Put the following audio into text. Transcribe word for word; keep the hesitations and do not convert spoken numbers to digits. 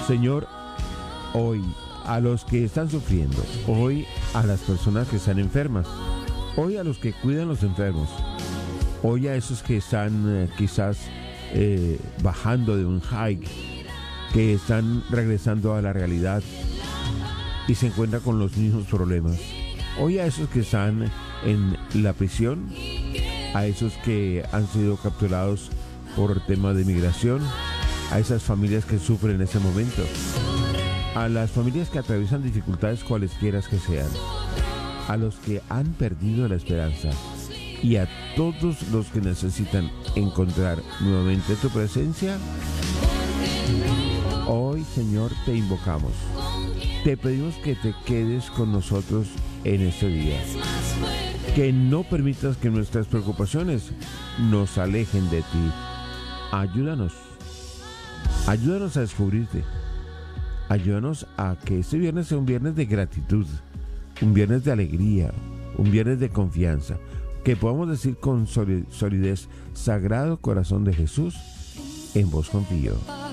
Señor, hoy a los que están sufriendo, hoy a las personas que están enfermas, hoy a los que cuidan los enfermos, hoy a esos que están eh, quizás eh, bajando de un hike, que están regresando a la realidad y se encuentran con los mismos problemas. Hoy a esos que están en la prisión, a esos que han sido capturados por temas de migración, a esas familias que sufren en ese momento, a las familias que atraviesan dificultades cualesquiera que sean, a los que han perdido la esperanza y a todos los que necesitan encontrar nuevamente tu presencia. Hoy, Señor, te invocamos. Te pedimos que te quedes con nosotros en este día. Que no permitas que nuestras preocupaciones nos alejen de ti. Ayúdanos. Ayúdanos a descubrirte. Ayúdanos a que este viernes sea un viernes de gratitud, un viernes de alegría, un viernes de confianza. Que podamos decir con solidez: Sagrado Corazón de Jesús, en vos confío.